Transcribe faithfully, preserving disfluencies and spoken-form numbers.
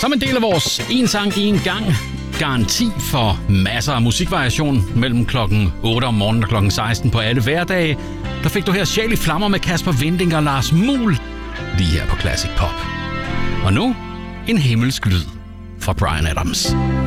Som en del af vores en sang en gang garanti for masser af musikvariation mellem klokken otte om morgenen og klokken seksten på alle hverdage, der fik du her Sjæl i Flammer med Kasper Winding og Lars Muhl lige her på Classic Pop. Og nu en himmelsk lyd fra Bryan Adams.